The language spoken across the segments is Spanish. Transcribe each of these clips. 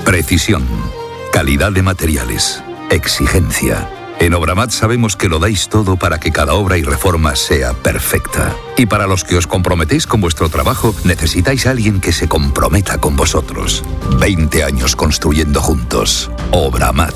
Precisión, calidad de materiales, exigencia. En Obramat sabemos que lo dais todo para que cada obra y reforma sea perfecta. Y para los que os comprometéis con vuestro trabajo, necesitáis a alguien que se comprometa con vosotros. 20 años construyendo juntos. Obramat.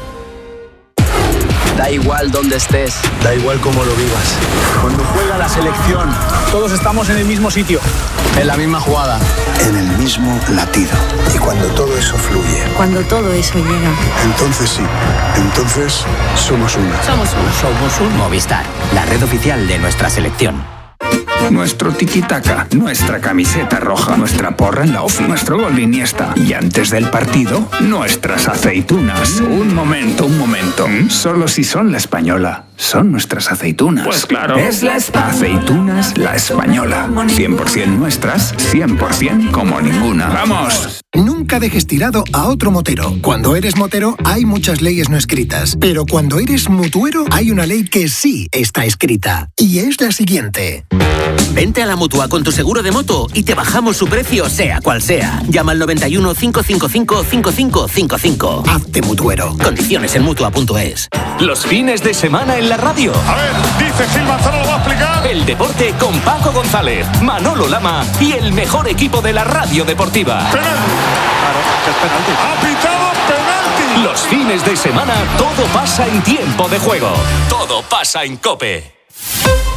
Da igual dónde estés, da igual cómo lo vivas. Cuando juega la selección, todos estamos en el mismo sitio, en la misma jugada, en el mismo latido. Y cuando todo eso fluye, cuando todo eso llega, entonces sí, entonces somos uno. Somos un Movistar, la red oficial de nuestra selección. Nuestro tiki-taka, nuestra camiseta roja, nuestra porra en la ofi, nuestro gol de Iniesta. Y antes del partido, nuestras aceitunas. Un momento. Solo si son la española, son nuestras aceitunas. Pues claro. Es la Aceitunas La Española. 100% nuestras, 100% como ninguna. ¡Vamos! Nunca dejes tirado a otro motero. Cuando eres motero hay muchas leyes no escritas, pero cuando eres mutuero hay una ley que sí está escrita. Y es la siguiente. Vente a la Mutua con tu seguro de moto y te bajamos su precio sea cual sea. Llama al 91 555 5555. Hazte mutuero. Condiciones en Mutua.es. Los fines de semana en la radio. A ver, dice Gil Manzano, lo va a explicar. El deporte con Paco González, Manolo Lama y el mejor equipo de la radio deportiva. Penalti. Claro, que es penalti. Ha pitado penalti. Los fines de semana todo pasa en tiempo de juego. Todo pasa en COPE.